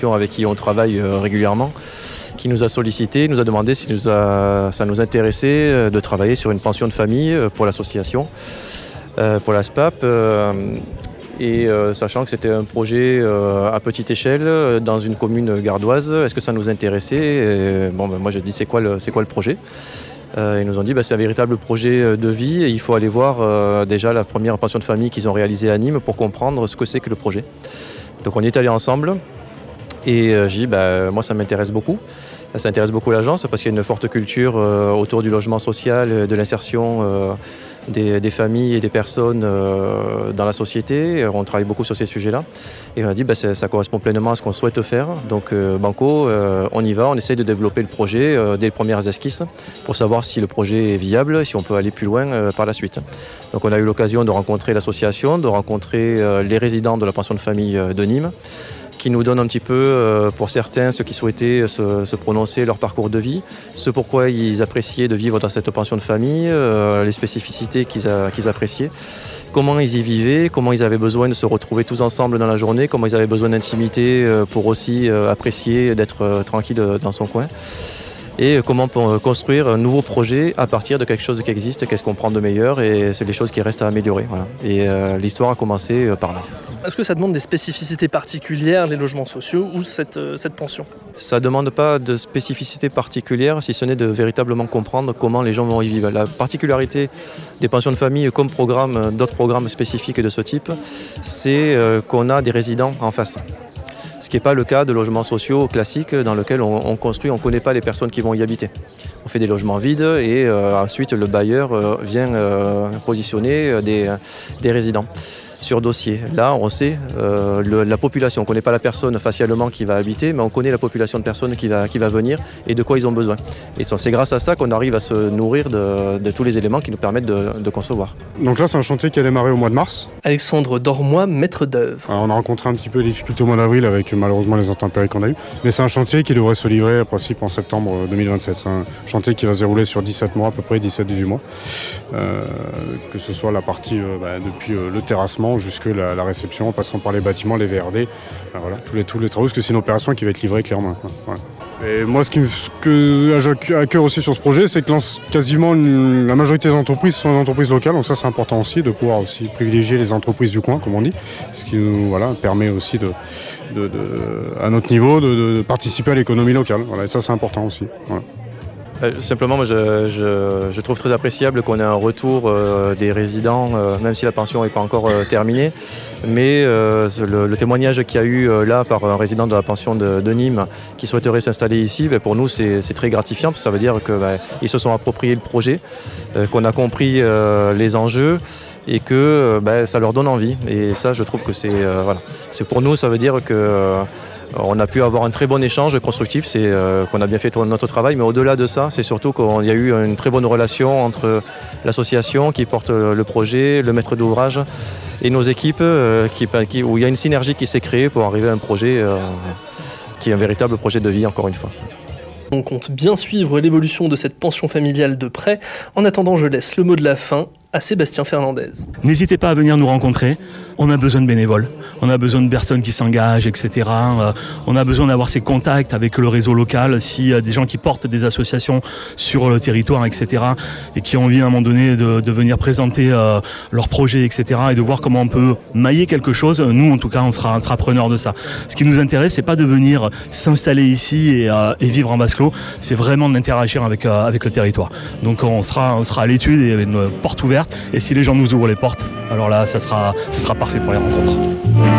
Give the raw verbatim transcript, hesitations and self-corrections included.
avec qui on travaille régulièrement, qui nous a sollicité, nous a demandé si nous a, ça nous intéressait de travailler sur une pension de famille pour l'association, pour la S P A P. Et euh, sachant que c'était un projet euh, à petite échelle euh, dans une commune gardoise, est-ce que ça nous intéressait? Et, bon, ben, moi j'ai dit c'est quoi le, c'est quoi le projet? euh, Ils nous ont dit ben, c'est un véritable projet de vie et il faut aller voir euh, déjà la première pension de famille qu'ils ont réalisée à Nîmes pour comprendre ce que c'est que le projet. Donc on y est allés ensemble et euh, j'ai dit ben, moi ça m'intéresse beaucoup. Ça intéresse beaucoup l'agence parce qu'il y a une forte culture euh, autour du logement social, de l'insertion euh, des, des familles et des personnes euh, dans la société. On travaille beaucoup sur ces sujets-là. Et on a dit que bah, ça correspond pleinement à ce qu'on souhaite faire. Donc euh, Banco, euh, on y va, on essaie de développer le projet euh, dès les premières esquisses pour savoir si le projet est viable, si on peut aller plus loin euh, par la suite. Donc on a eu l'occasion de rencontrer l'association, de rencontrer euh, les résidents de la pension de famille euh, de Nîmes, qui nous donne un petit peu, euh, pour certains, ceux qui souhaitaient se, se prononcer leur parcours de vie, ce pourquoi ils appréciaient de vivre dans cette pension de famille, euh, les spécificités qu'ils, a, qu'ils appréciaient, comment ils y vivaient, comment ils avaient besoin de se retrouver tous ensemble dans la journée, comment ils avaient besoin d'intimité euh, pour aussi euh, apprécier d'être euh, tranquille dans son coin. Et comment construire un nouveau projet à partir de quelque chose qui existe, qu'est-ce qu'on prend de meilleur, et c'est des choses qui restent à améliorer. Voilà. Et euh, l'histoire a commencé euh, par là. Est-ce que ça demande des spécificités particulières, les logements sociaux ou cette, euh, cette pension? Ça ne demande pas de spécificité particulière, si ce n'est de véritablement comprendre comment les gens vont y vivre. La particularité des pensions de famille comme programme, d'autres programmes spécifiques de ce type, c'est euh, qu'on a des résidents en face. Ce qui n'est pas le cas de logements sociaux classiques dans lesquels on, on construit, on ne connaît pas les personnes qui vont y habiter. On fait des logements vides et euh, ensuite le bailleur euh, vient euh, positionner des, des résidents sur dossier. Là, on sait euh, le, la population. On ne connaît pas la personne facialement qui va habiter, mais on connaît la population de personnes qui va, qui va venir et de quoi ils ont besoin. Et c'est grâce à ça qu'on arrive à se nourrir de, de tous les éléments qui nous permettent de, de concevoir. Donc là, c'est un chantier qui a démarré au mois de mars. Alexandre Dormois, maître d'œuvre. Alors, on a rencontré un petit peu les difficultés au mois d'avril avec malheureusement les intempéries qu'on a eues. Mais c'est un chantier qui devrait se livrer à principe en septembre deux mille vingt-sept. C'est un chantier qui va se dérouler sur dix-sept mois, à peu près dix-sept à dix-huit mois. Euh, que ce soit la partie euh, bah, depuis euh, le terrassement jusque la, la réception, en passant par les bâtiments, les V R D, ben voilà, tous les, tous les travaux, parce que c'est une opération qui va être livrée clairement. Quoi. Voilà. Et moi, ce qui me ce que j'ai à cœur aussi sur ce projet, c'est que quasiment une, la majorité des entreprises sont des entreprises locales, donc ça c'est important aussi, de pouvoir aussi privilégier les entreprises du coin, comme on dit, ce qui nous voilà, permet aussi de, de, de, à notre niveau de, de participer à l'économie locale. Voilà, et ça c'est important aussi. Voilà. Euh, simplement, moi, je, je, je trouve très appréciable qu'on ait un retour euh, des résidents, euh, même si la pension n'est pas encore euh, terminée. Mais euh, le, le témoignage qu'il y a eu euh, là par un résident de la pension de, de Nîmes qui souhaiterait s'installer ici, ben, pour nous, c'est, c'est très gratifiant. Parce que ça veut dire qu'ils ben, se sont appropriés le projet, euh, qu'on a compris euh, les enjeux et que ben, ça leur donne envie. Et ça, je trouve que c'est, euh, voilà. c'est pour nous, ça veut dire que... Euh, On a pu avoir un très bon échange constructif, c'est euh, qu'on a bien fait notre travail, mais au-delà de ça, c'est surtout qu'il y a eu une très bonne relation entre l'association qui porte le projet, le maître d'ouvrage et nos équipes, euh, qui, qui, où il y a une synergie qui s'est créée pour arriver à un projet euh, qui est un véritable projet de vie, encore une fois. On compte bien suivre l'évolution de cette pension familiale de près. En attendant, je laisse le mot de la fin à Sébastien Fernandez. N'hésitez pas à venir nous rencontrer. On a besoin de bénévoles, on a besoin de personnes qui s'engagent, et cetera. Euh, on a besoin d'avoir ces contacts avec le réseau local, s'il y a des gens qui portent des associations sur le territoire, et cetera, et qui ont envie à un moment donné de, de venir présenter euh, leurs projets, et cetera, et de voir comment on peut mailler quelque chose. Nous, en tout cas, on sera, on sera preneurs de ça. Ce qui nous intéresse, c'est pas de venir s'installer ici et, euh, et vivre en vase clos, c'est vraiment d'interagir avec, euh, avec le territoire. Donc on sera, on sera à l'étude et avec une porte ouverte, et si les gens nous ouvrent les portes, alors là, ça sera, ça sera parfait pour les rencontres.